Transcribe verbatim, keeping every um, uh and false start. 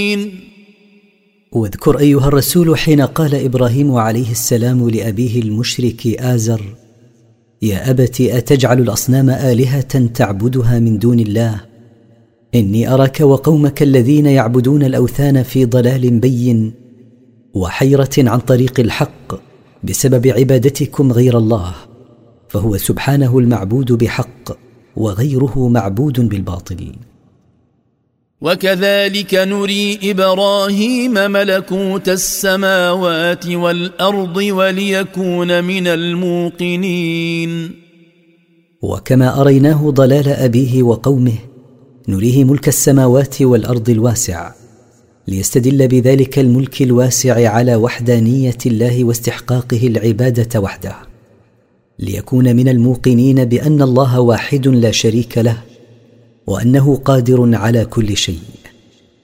واذكر أيها الرسول حين قال إبراهيم عليه السلام لأبيه المشرك آزر: يا أبت أتجعل الأصنام آلهة تعبدها من دون الله؟ إني أراك وقومك الذين يعبدون الأوثان في ضلال بين وحيرة عن طريق الحق بسبب عبادتكم غير الله، فهو سبحانه المعبود بحق وغيره معبود بالباطل. وكذلك نري إبراهيم ملكوت السماوات والأرض وليكون من الموقنين. وكما أريناه ضلال أبيه وقومه نريه ملك السماوات والأرض الواسع، ليستدل بذلك الملك الواسع على وحدانية الله واستحقاقه العبادة وحده، ليكون من الموقنين بأن الله واحد لا شريك له وأنه قادر على كل شيء.